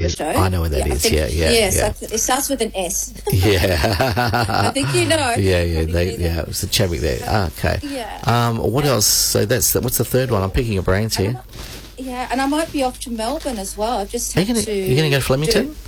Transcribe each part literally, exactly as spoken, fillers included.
the show. I know what that yeah, is. Think, yeah, yeah, yeah. yeah. So it starts with an S. Yeah. I think you know. Yeah, yeah, they, you know. yeah. It was the Chadwick there. Ah, okay. Yeah. Um, what else? So that's the, what's the third one? I'm picking your brains here. Yeah, and I might be off to Melbourne as well. I've just Are had you gonna, to. you going to go to Flemington? Do,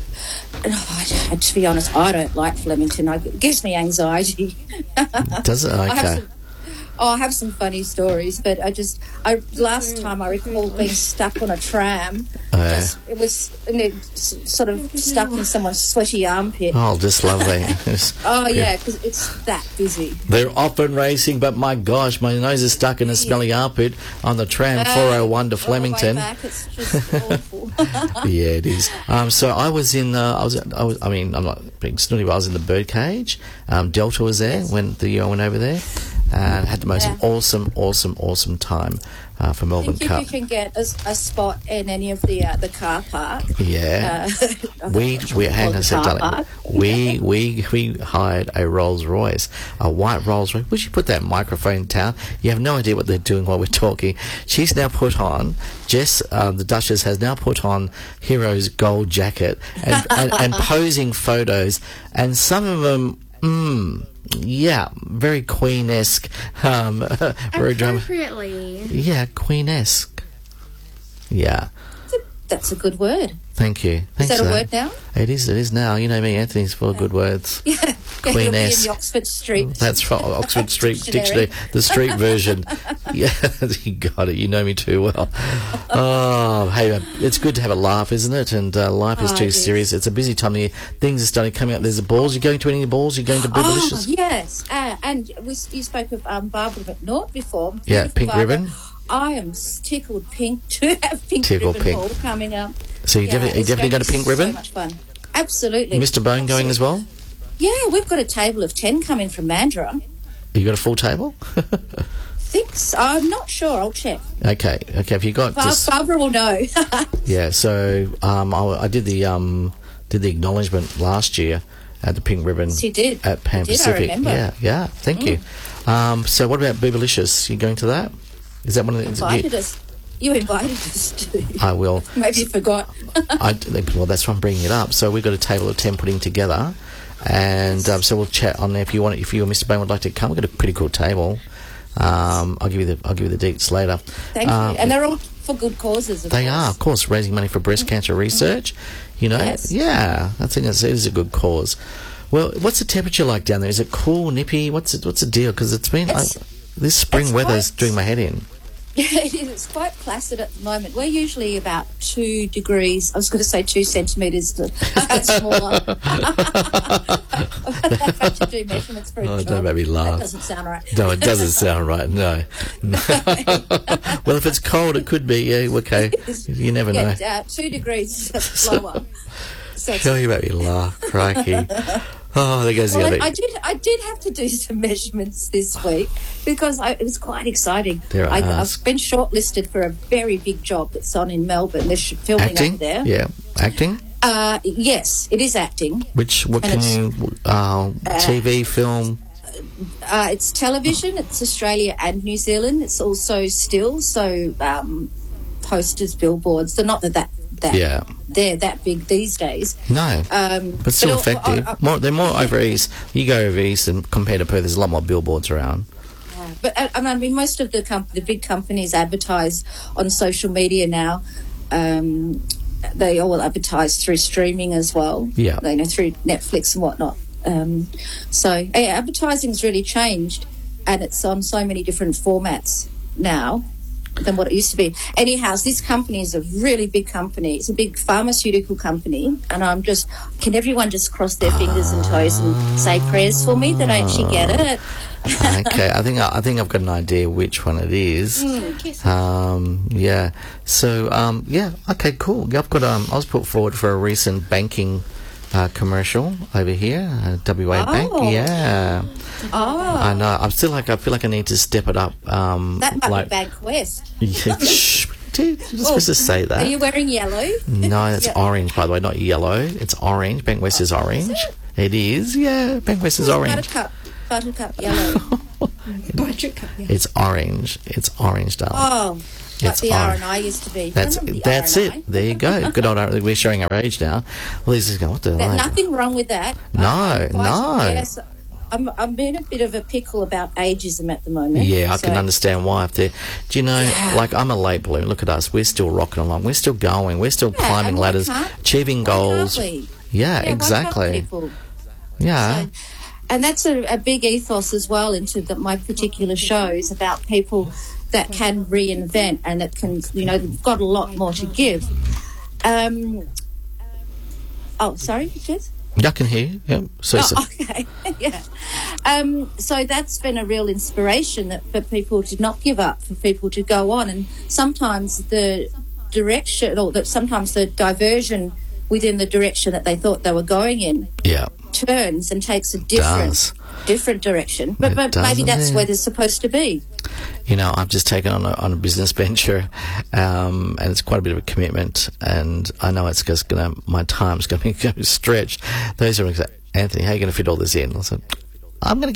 oh, I, to be honest, I don't like Flemington. I, it gives me anxiety. Does it? I have Okay. some, oh, I have some funny stories, but I just, I last time I recall being stuck on a tram. Oh, yeah. Just, it was and it s- sort of stuck in someone's sweaty armpit. Oh, just lovely. Oh, yeah, because it's that busy. They're often racing, but my gosh, my nose is stuck in a smelly armpit on the tram Uh, four oh one to on the way Flemington. back, it's just awful. Yeah, it is. Um, so I was in. Uh, I was. I was. I mean, I'm not being snooty, but I was in the birdcage. Um, Delta was there Yes. when the year I went over there, and had the most Yeah. awesome, awesome, awesome time uh, for I Melbourne think if Cup. you can get a, a spot in any of the uh, the car park. Yeah. Uh, We we hang on a sec, car darling. park. We we we hired a Rolls Royce, a white Rolls Royce. Would you put that microphone down? You have no idea what they're doing while we're talking. She's now put on. Jess, um, the Duchess, has now put on Hero's gold jacket and and, and posing photos, and some of them. Mm, yeah, very Queen-esque. Um, very drama- Appropriately. Yeah, Queen-esque. Yeah. That's a good word. Thank you. Is Thanks that for a word now? It is. It is now. You know me, Anthony's full of good words. Yeah. Yeah, it'll be in Queen-esque. the Oxford Street. That's right, Oxford Street Dictionary. Dictionary, the street version. Yeah, you got it. You know me too well. Oh, hey, uh, it's good to have a laugh, isn't it? And uh, life is Oh, too it is. serious. It's a busy time of year. Things are starting coming up. There's the balls. You going to any balls? You going to Oh, Boobalicious? yes. Uh, and we, you spoke of um, Barbara McNaught before. Yeah, Beautiful Pink Barbara. Ribbon. I am tickled pink to have Pink Tickled Ribbon pink. Ball coming up. So you Yeah, definitely, you it's definitely going got a to be pink ribbon? So much fun. Absolutely. Mister Bone going as well? Yeah, we've got a table of ten coming from Mandurah. You got a full table? Thinks I'm not sure. I'll check. Okay, okay. If you got Bar- just Barbara will know. yeah. So um, I, I did the um, did the acknowledgement last year at the Pink Ribbon. Yes, you did. At Pan You did, I Pacific. remember. Yeah, yeah. Thank you. Um, so what about Boobalicious? You going to that? Is that one of the? invited you- us. You invited us to. I will. Maybe you forgot. I well, that's why I'm bringing it up. So we've got a table of ten putting together, and um, so we'll chat on there if you want. If you or Mister Bain would like to come, we've got a pretty cool table. Um, I'll give you the I'll give you the deets later. Thank Um, you. And they're all for good causes. Of They course. are, of course, raising money for breast cancer research. You know, Yes. yeah, I think it's, it is a good cause. Well, what's the temperature like down there? Is it cool, nippy? What's it, what's the deal? Because it's been It's- I, this spring it's weather's quite- doing my head in. Yeah, it is. It's quite placid at the moment. We're usually about two degrees. I was going to say two centimetres. To, that's smaller. I've had to do measurements for a Oh, job. don't make me laugh. That doesn't sound right. No, it doesn't sound right. No. Well, if it's cold, it could be. Yeah, okay. You never know. Yeah, uh, two degrees lower. So it's- Sure, you make me laugh, crikey. Oh, there goes the well, other. I, I did. I did have to do some measurements this week because I, it was quite exciting. Dare I I, ask? I've been shortlisted for a very big job that's on in Melbourne. They're sh- filming Acting? over there. Yeah, acting. Uh, yes, it is acting. Which what And can you? Uh, T V, film. Uh, it's television. It's Australia and New Zealand. It's also still so um, posters, billboards. They're not that that, that Yeah. they're that big these days. No, Um, but still al- effective. uh, uh, More, they're more over east. You go over east, and compared to Perth, there's a lot more billboards around. But uh, I mean, most of the com- the big companies advertise on social media now. Um, they all advertise through streaming as well. Yeah. They know through Netflix and whatnot. Um, so yeah, advertising's really changed, and it's on so many different formats now than what it used to be. Anyhow, this company is a really big company. It's a big pharmaceutical company, and I'm just, can everyone just cross their fingers and toes and say prayers for me that I actually get it? Okay, I think I, I think I've got an idea which one it is. Um, yeah. So um, yeah. Okay. Cool. Yeah, I've got. Um, I was put forward for a recent banking uh, commercial over here, uh, W A Oh. Bank. Yeah. Oh, I know. I'm still like I feel like I need to step it up. Um, that might like, be Bank West. Yeah, shh, dude, you're supposed to say Are that. you wearing yellow? No, it's Yeah. orange, by the way, not yellow. It's orange. Bank West is orange. it? It is, yeah. Bank West is orange. Buttercup. Buttercup yellow. Buttercup, yeah. It's orange. It's orange, darling. Oh, like It's the R- R and I used to be. That's Remember the that's R and I? it. There you go. Good old R- we're showing our age now. Lisa's going, what the There's hell? nothing wrong with that. No, I'm quite- no. Yes, I'm, I'm in a bit of a pickle about ageism at the moment. Yeah, I so- can understand why. If they're, do you know, Yeah. like I'm a late bloomer. Look at us. We're still rocking along. We're still going. We're still Yeah, climbing and why ladders, can't- achieving why goals. can't we? Yeah, Yeah, why can't exactly. people? Yeah. So, and that's a, a big ethos as well into the, my particular show is about people that can reinvent and that can, you know, they've got a lot more to give. Um, oh, sorry, Jess? I can hear you. Yeah. So, Oh, so okay, yeah. Um, so that's been a real inspiration that for people to not give up, for people to go on, and sometimes the direction, or that sometimes the diversion within the direction that they thought they were going in, yeah. turns and takes a different Does. different direction. But, It but does, maybe that's yeah. where they're supposed to be. You know, I've just taken on a, on a business venture, um, and it's quite a bit of a commitment. And I know it's just gonna, my time's going to be stretched. Those are exact. Anthony, how are you going to fit all this in? I said, I'm going to